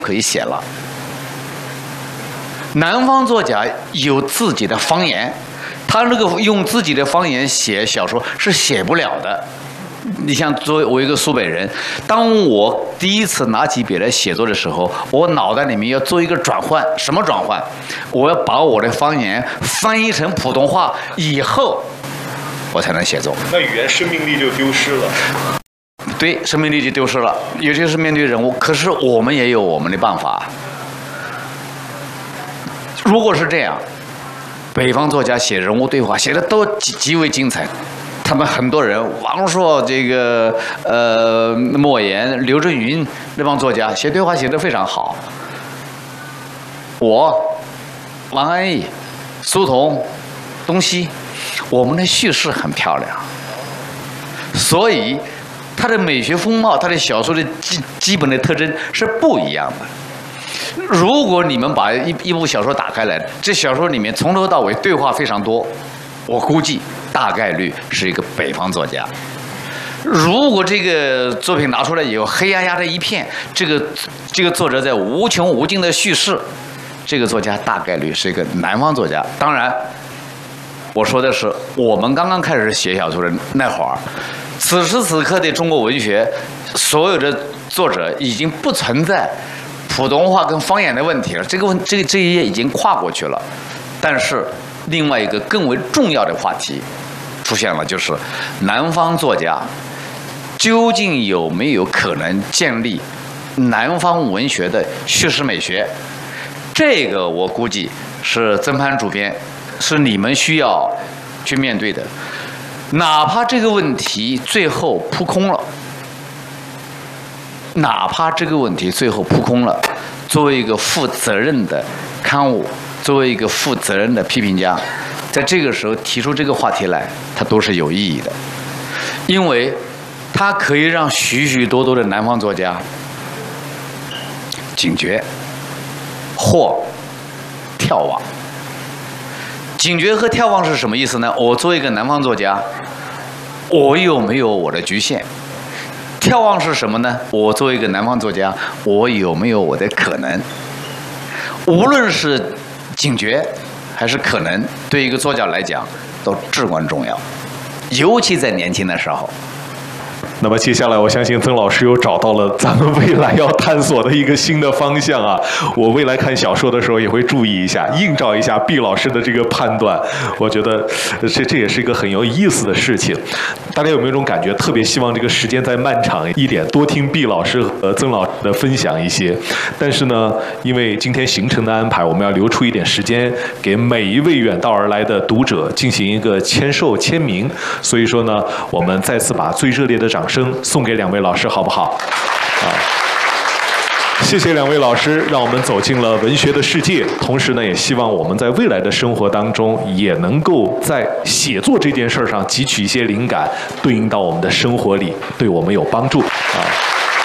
可以写了。南方作家有自己的方言，他那个用自己的方言写小说是写不了的。你像作为我一个苏北人，当我第一次拿起笔来写作的时候，我脑袋里面要做一个转换，什么转换？我要把我的方言翻译成普通话以后，我才能写作。 那语言生命力就丢失了。 对，生命力就丢失了。尤其是面对人物，可是我们也有我们的办法。如果是这样，北方作家写人物对话写的都极为精彩。他们很多人，王朔、莫言、刘震云那帮作家写对话写得非常好。我、王安忆、苏童、东西，我们的叙事很漂亮，所以它的美学风貌，它的小说的基本的特征是不一样的。如果你们把一部小说打开来，这小说里面从头到尾对话非常多，我估计大概率是一个北方作家。如果这个作品拿出来以后黑压压的一片，这个作者在无穷无尽的叙事，这个作家大概率是一个南方作家。当然，我说的是我们刚刚开始写小说的那会儿，此时此刻的中国文学，所有的作者已经不存在普通话跟方言的问题了，这一页已经跨过去了。但是另外一个更为重要的话题出现了，就是南方作家究竟有没有可能建立南方文学的叙事美学？这个我估计是曾潘主编，是你们需要去面对的。哪怕这个问题最后扑空了，作为一个负责任的刊物，作为一个负责任的批评家，在这个时候提出这个话题来，它都是有意义的，因为它可以让许许多多的南方作家警觉或眺望。警觉和眺望是什么意思呢？我作为一个南方作家，我有没有我的局限？眺望是什么呢？我作为一个南方作家，我有没有我的可能？无论是警觉还是可能，对一个作家来讲都至关重要，尤其在年轻的时候。 那么接下来，我相信曾老师又找到了咱们未来要探索的一个新的方向啊！我未来看小说的时候也会注意一下，映照一下毕老师的这个判断。我觉得这也是一个很有意思的事情。大家有没有一种感觉，特别希望这个时间再漫长一点，多听毕老师和曾老师的分享一些？但是呢，因为今天行程的安排，我们要留出一点时间给每一位远道而来的读者进行一个签名。所以说呢，我们再次把最热烈的掌声送给两位老师，好不好？谢谢两位老师，让我们走进了文学的世界。同时呢，也希望我们在未来的生活当中，也能够在写作这件事上汲取一些灵感，对应到我们的生活里，对我们有帮助。